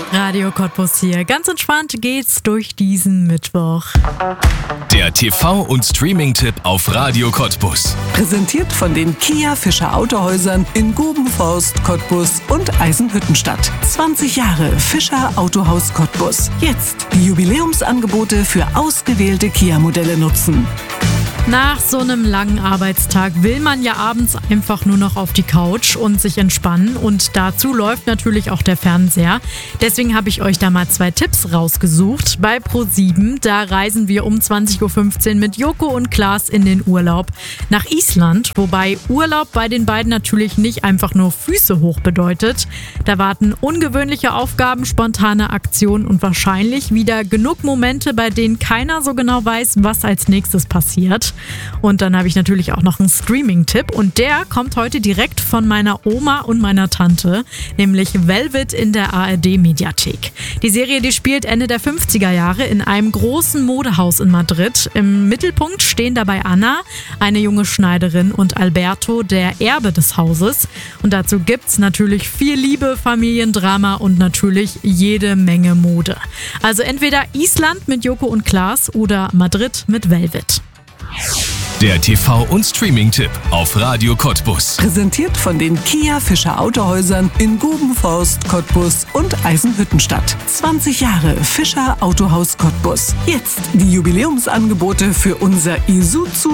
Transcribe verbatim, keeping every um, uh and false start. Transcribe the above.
Radio Cottbus hier. Ganz entspannt geht's durch diesen Mittwoch. Der T V- und Streaming-Tipp auf Radio Cottbus. Präsentiert von den Kia Fischer Autohäusern in Gubenforst, Cottbus und Eisenhüttenstadt. zwanzig Jahre Fischer Autohaus Cottbus. Jetzt die Jubiläumsangebote für ausgewählte Kia-Modelle nutzen. Nach so einem langen Arbeitstag will man ja abends einfach nur noch auf die Couch und sich entspannen, und dazu läuft natürlich auch der Fernseher. Deswegen habe ich euch da mal zwei Tipps rausgesucht. Bei ProSieben, da reisen wir um zwanzig Uhr fünfzehn mit Joko und Klaas in den Urlaub nach Island, wobei Urlaub bei den beiden natürlich nicht einfach nur Füße hoch bedeutet. Da warten ungewöhnliche Aufgaben, spontane Aktionen und wahrscheinlich wieder genug Momente, bei denen keiner so genau weiß, was als nächstes passiert. Und dann habe ich natürlich auch noch einen Streaming-Tipp, und der kommt heute direkt von meiner Oma und meiner Tante, nämlich Velvet in der A R D-Mediathek. Die Serie, die spielt Ende der fünfziger Jahre in einem großen Modehaus in Madrid. Im Mittelpunkt stehen dabei Anna, eine junge Schneiderin, und Alberto, der Erbe des Hauses. Und dazu gibt's natürlich viel Liebe, Familiendrama und natürlich jede Menge Mode. Also entweder Island mit Joko und Klaas oder Madrid mit Velvet. Der T V- und Streaming-Tipp auf Radio Cottbus. Präsentiert von den Kia Fischer Autohäusern in Gubenforst, Cottbus und Eisenhüttenstadt. zwanzig Jahre Fischer Autohaus Cottbus. Jetzt die Jubiläumsangebote für unser Isuzu